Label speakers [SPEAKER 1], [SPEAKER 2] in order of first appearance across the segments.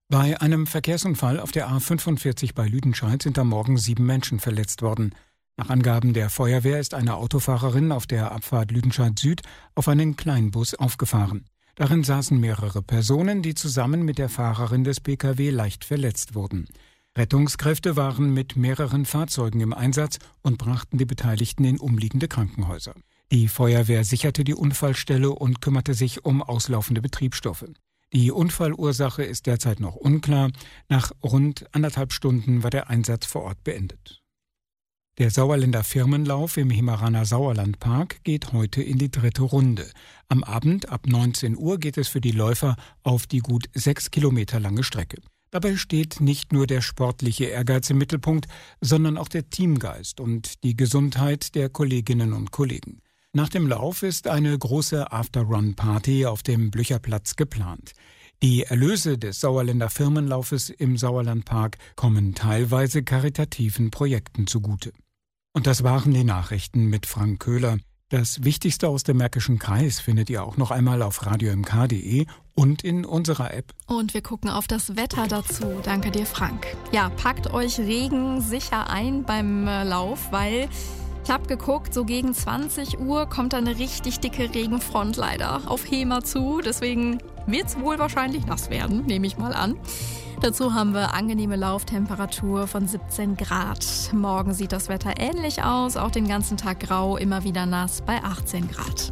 [SPEAKER 1] Bei einem Verkehrsunfall auf der A45 bei Lüdenscheid sind am Morgen 7 Menschen verletzt worden. Nach Angaben der Feuerwehr ist eine Autofahrerin auf der Abfahrt Lüdenscheid Süd auf einen Kleinbus aufgefahren. Darin saßen mehrere Personen, die zusammen mit der Fahrerin des Pkw leicht verletzt wurden. Rettungskräfte waren mit mehreren Fahrzeugen im Einsatz und brachten die Beteiligten in umliegende Krankenhäuser. Die Feuerwehr sicherte die Unfallstelle und kümmerte sich um auslaufende Betriebsstoffe. Die Unfallursache ist derzeit noch unklar. Nach rund 1,5 Stunden war der Einsatz vor Ort beendet. Der Sauerländer Firmenlauf im Himeraner Sauerlandpark geht heute in die 3. Runde. Am Abend ab 19 Uhr geht es für die Läufer auf die gut 6 Kilometer lange Strecke. Dabei steht nicht nur der sportliche Ehrgeiz im Mittelpunkt, sondern auch der Teamgeist und die Gesundheit der Kolleginnen und Kollegen. Nach dem Lauf ist eine große After-Run-Party auf dem Blücherplatz geplant. Die Erlöse des Sauerländer Firmenlaufes im Sauerlandpark kommen teilweise karitativen Projekten zugute. Und das waren die Nachrichten mit Frank Köhler. Das Wichtigste aus dem Märkischen Kreis findet ihr auch noch einmal auf radiomk.de und in unserer App.
[SPEAKER 2] Und wir gucken auf das Wetter dazu. Danke dir, Frank. Ja, packt euch Regen sicher ein beim Lauf, weil ich habe geguckt, so gegen 20 Uhr kommt da eine richtig dicke Regenfront leider auf Hemer zu. Deswegen wird es wohl wahrscheinlich nass werden, nehme ich mal an. Dazu haben wir angenehme Lauftemperatur von 17 Grad. Morgen sieht das Wetter ähnlich aus, auch den ganzen Tag grau, immer wieder nass bei 18 Grad.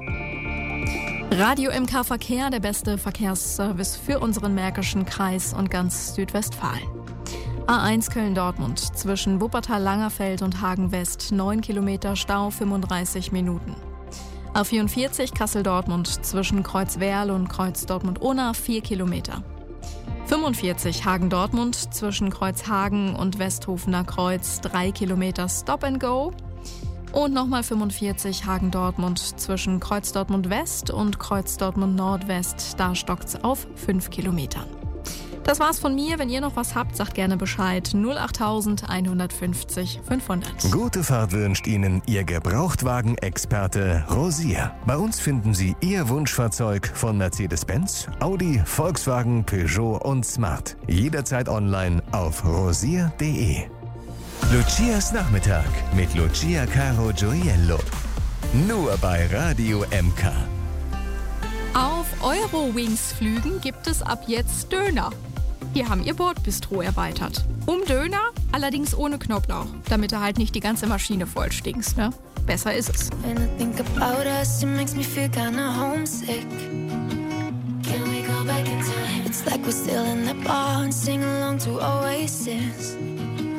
[SPEAKER 2] Radio MK Verkehr, der beste Verkehrsservice für unseren Märkischen Kreis und ganz Südwestfalen. A1 Köln-Dortmund zwischen Wuppertal-Langerfeld und Hagen-West 9 Kilometer Stau, 35 Minuten. A44 Kassel-Dortmund zwischen Kreuzwerl und Kreuz Dortmund-Unna 4 Kilometer. 45 Hagen-Dortmund zwischen Kreuzhagen und Westhofener Kreuz 3 Kilometer Stop and Go. Und nochmal 45 Hagen-Dortmund zwischen Kreuz Dortmund-West und Kreuz Dortmund-Nordwest. Da stockt's auf 5 Kilometern. Das war's von mir. Wenn ihr noch was habt, sagt gerne Bescheid. 08000 150 500.
[SPEAKER 3] Gute Fahrt wünscht Ihnen Ihr Gebrauchtwagen-Experte Rosier. Bei uns finden Sie Ihr Wunschfahrzeug von Mercedes-Benz, Audi, Volkswagen, Peugeot und Smart. Jederzeit online auf rosier.de. Lucias Nachmittag mit Lucia Caro Gioiello. Nur bei Radio MK.
[SPEAKER 2] Auf Eurowings-Flügen gibt es ab jetzt Döner. Die haben ihr Bordbistro erweitert. Döner, allerdings ohne Knoblauch, damit du halt nicht die ganze Maschine voll stinkst, ne? Besser ist es.
[SPEAKER 4] When I think about us, it makes me feel kinda homesick. Can we go back in time? It's like we're still in the bar and sing along to Oasis.